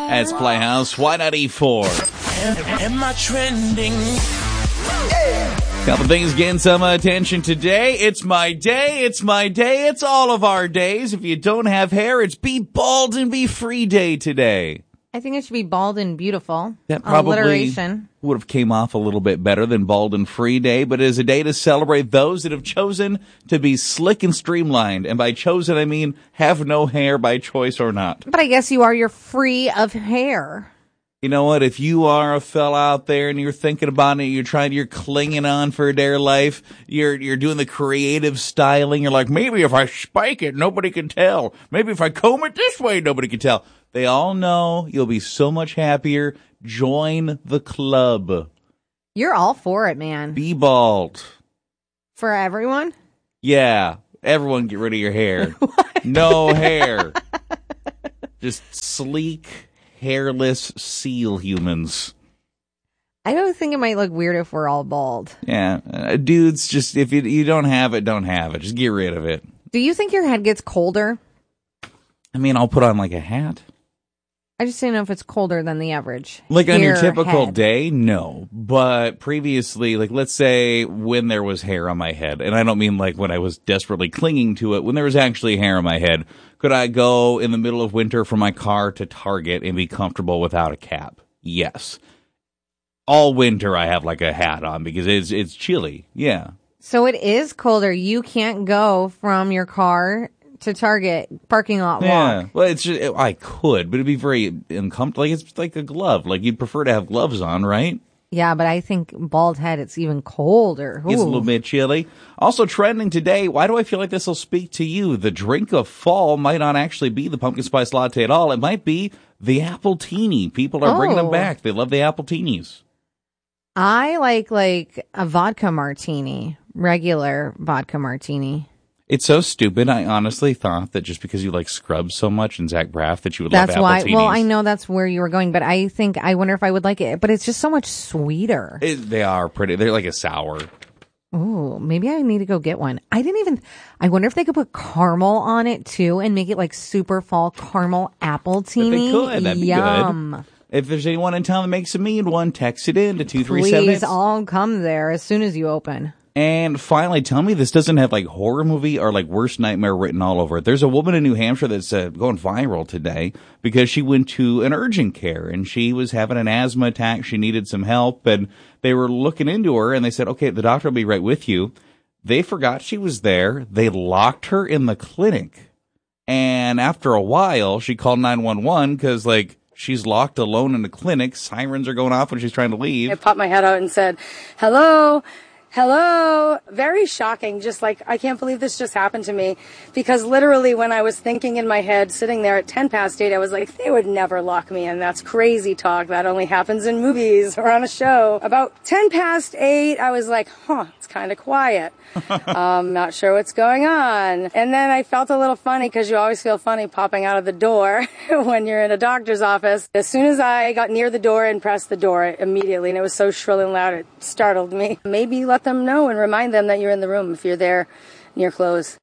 That's Playhouse. Why not E4? Am I trending? Couple things getting some attention today. It's my day. It's my day. It's all of our days. If you don't have hair, it's Be Bald and Be Free Day today. I think it should be Bald and Beautiful. That probably alliteration would have came off a little bit better than Bald and Free Day, but it is a day to celebrate those that have chosen to be slick and streamlined. And by chosen, I mean have no hair by choice or not. But I guess you're free of hair. You know what? If you are a fella out there and you're thinking about it, you're clinging on for dear life, you're doing the creative styling, you're like, maybe if I spike it, nobody can tell. Maybe if I comb it this way, nobody can tell. They all know you'll be so much happier. Join the club. You're all for it, man. Be bald. For everyone? Yeah. Everyone get rid of your hair. No hair. Just sleek, hairless seal humans. I don't think it might look weird if we're all bald. Yeah. Dudes, just if you don't have it, don't have it. Just get rid of it. Do you think your head gets colder? I mean, I'll put on like a hat. I just don't know if it's colder than the average. Like on your hair typical head. day, no. But previously, like let's say when there was hair on my head, and I don't mean like when I was desperately clinging to it, when there was actually hair on my head, could I go in the middle of winter from my car to Target and be comfortable without a cap? Yes. All winter I have like a hat on because it's chilly. Yeah. So it is colder. You can't go from your car to Target parking lot walk. Well, it's just, I could, but it'd be very uncomfortable. Like it's like a glove. Like you'd prefer to have gloves on, right? Yeah, but I think bald head, it's even colder. Ooh. It's a little bit chilly. Also trending today, why do I feel like this will speak to you? The drink of fall might not actually be the pumpkin spice latte at all. It might be the apple teeny. People are bringing them back. They love the apple teenies. I like a vodka martini, regular vodka martini. It's so stupid. I honestly thought that just because you like Scrubs so much and Zach Braff that you would love apple teenies. Well, I know that's where you were going, but I wonder if I would like it. But it's just so much sweeter. They are pretty. They're like a sour. Ooh, maybe I need to go get one. I wonder if they could put caramel on it too and make it like super fall caramel apple teeny. If they could, that'd be good. If there's anyone in town that makes a mean one, text it in to 237. Please, I'll come there as soon as you open. And finally, tell me this doesn't have like horror movie or like worst nightmare written all over it. There's a woman in New Hampshire that's going viral today because she went to an urgent care and she was having an asthma attack. She needed some help and they were looking into her and they said, okay, the doctor will be right with you. They forgot she was there. They locked her in the clinic. And after a while, she called 911 because like she's locked alone in the clinic. Sirens are going off when she's trying to leave. I popped my head out and said, hello. Hello. Very shocking. Just like, I can't believe this just happened to me. Because literally when I was thinking in my head, sitting there at 8:10, I was like, they would never lock me in. That's crazy talk. That only happens in movies or on a show. About 8:10, I was like, it's kind of quiet. Not sure what's going on. And then I felt a little funny because you always feel funny popping out of the door when you're in a doctor's office. As soon as I got near the door and pressed the door immediately, and it was so shrill and loud, it startled me. Maybe let them know and remind them that you're in the room if you're there and you're closed.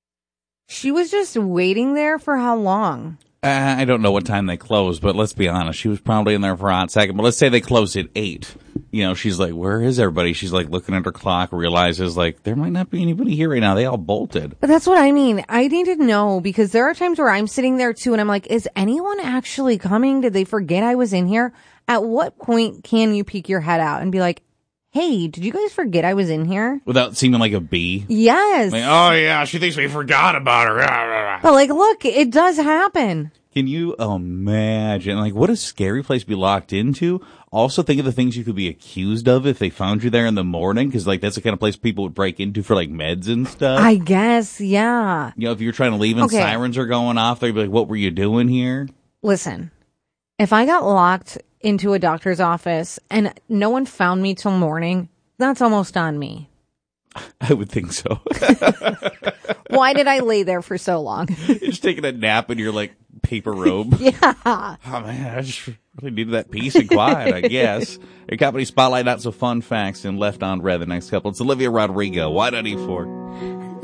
She was just waiting there for how long? I don't know what time they closed, but let's be honest. She was probably in there for a hot second. But let's say they closed at 8. You know, she's like, where is everybody? She's like looking at her clock, realizes like there might not be anybody here right now. They all bolted. But that's what I mean. I need to know because there are times where I'm sitting there too and I'm like, is anyone actually coming? Did they forget I was in here? At what point can you peek your head out and be like, hey, did you guys forget I was in here? Without seeming like a bee? Yes. Like, oh, yeah, she thinks we forgot about her. But, like, look, it does happen. Can you imagine? Like, what a scary place to be locked into. Also, think of the things you could be accused of if they found you there in the morning, because, like, that's the kind of place people would break into for, like, meds and stuff. I guess, yeah. You know, if you're trying to leave and sirens are going off, they'd be like, what were you doing here? Listen, if I got locked into a doctor's office and no one found me till morning, that's almost on me. I would think so. Why did I lay there for so long? You're just taking a nap in your, like, paper robe. Yeah. Oh, man, I just really needed that peace and quiet, I guess. Your company spotlight, not so fun facts, and left on red the next couple. It's Olivia Rodrigo. Why not E4?